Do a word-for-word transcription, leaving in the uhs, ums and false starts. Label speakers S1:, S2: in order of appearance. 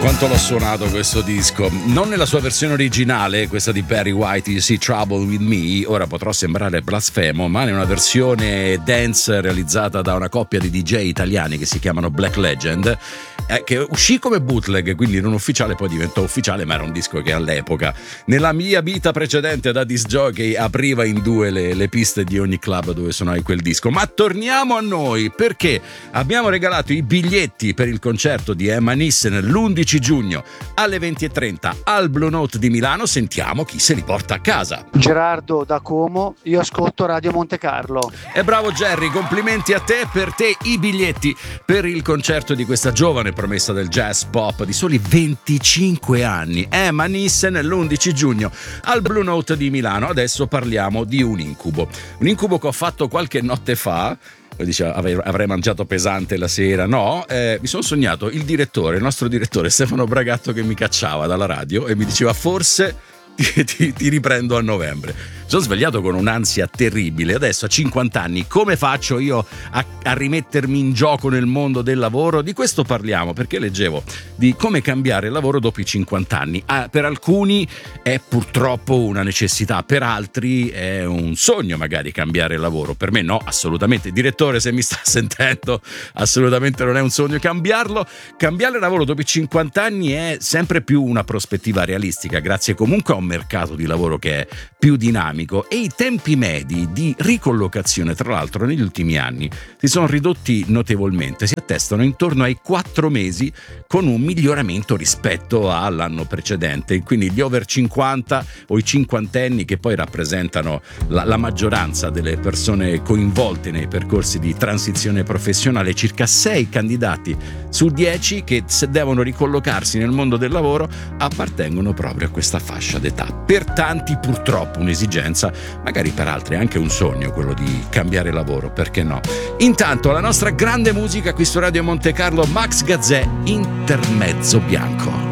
S1: Quanto l'ho suonato questo disco, non nella sua versione originale, questa di Barry White, You See Trouble With Me, ora potrò sembrare blasfemo, ma in una versione dance realizzata da una coppia di D J italiani che si chiamano Black Legend, eh, che uscì come bootleg, quindi non ufficiale, poi diventò ufficiale, ma era un disco che all'epoca, nella mia vita precedente da disc jockey, apriva in due le, le piste di ogni club dove suonai quel disco. Ma torniamo a noi, perché abbiamo regalato i biglietti per il concerto di Emma Nissen l'undici giugno alle venti e trenta al Blue Note di Milano. Sentiamo chi se li porta a casa.
S2: Gerardo da Como, io ascolto Radio Monte Carlo.
S1: E bravo Jerry, complimenti a te. Per te i biglietti per il concerto di questa giovane promessa del jazz pop di soli venticinque anni, Emma Nissen, l'undici giugno al Blue Note di Milano. Adesso parliamo di un incubo, un incubo che ho fatto qualche notte fa. Dice, avrei mangiato pesante la sera. No, eh, mi sono sognato il direttore, il nostro direttore Stefano Bragatto, che mi cacciava dalla radio e mi diceva: forse ti, ti, ti riprendo a novembre. Sono svegliato con un'ansia terribile. Adesso a cinquanta anni come faccio io a, a rimettermi in gioco nel mondo del lavoro? Di questo parliamo, perché leggevo di come cambiare il lavoro dopo i cinquanta anni. Ah, per alcuni è purtroppo una necessità, per altri è un sogno magari cambiare il lavoro. Per me no, assolutamente. Direttore, se mi sta sentendo, assolutamente non è un sogno cambiarlo. Cambiare il lavoro dopo i cinquanta anni è sempre più una prospettiva realistica, grazie comunque a un mercato di lavoro che è più dinamico, e i tempi medi di ricollocazione, tra l'altro, negli ultimi anni si sono ridotti notevolmente, si attestano intorno ai quattro mesi, con un miglioramento rispetto all'anno precedente. Quindi gli over cinquanta o i cinquantenni, che poi rappresentano la, la maggioranza delle persone coinvolte nei percorsi di transizione professionale, circa sei candidati su dieci che, se devono ricollocarsi nel mondo del lavoro, appartengono proprio a questa fascia d'età. Per tanti purtroppo un'esigenza, magari per altri anche un sogno, quello di cambiare lavoro, perché no? Intanto la nostra grande musica qui su Radio Monte Carlo, Max Gazzè, Intermezzo Bianco.